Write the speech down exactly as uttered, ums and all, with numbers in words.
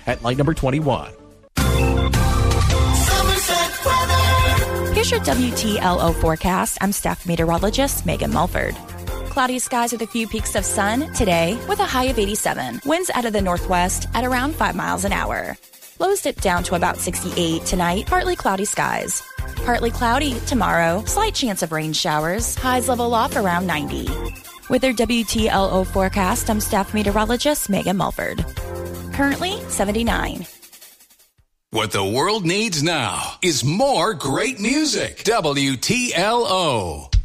at light number twenty-one. Here's your W T L O forecast. I'm staff meteorologist Megan Mulford. Cloudy skies with a few peaks of sun today with a high of eighty-seven. Winds out of the northwest at around five miles an hour. Lows dip down to about sixty-eight tonight. Partly cloudy skies. Partly cloudy tomorrow. Slight chance of rain showers. Highs level off around ninety. With their W T L O forecast, I'm staff meteorologist Megan Mulford. Currently seventy-nine. What the world needs now is more great music. W T L O.